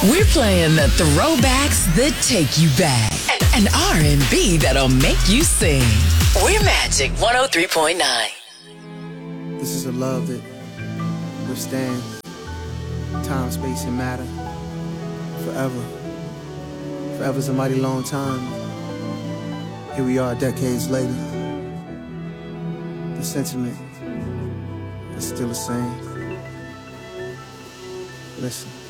We're playing the throwbacks that take you back and R&B that'll make you sing. We're Magic 103.9. This is a love that withstands time, space, and matter forever. Forever's a mighty long time. Here we are decades later. The sentiment is still the same. Listen.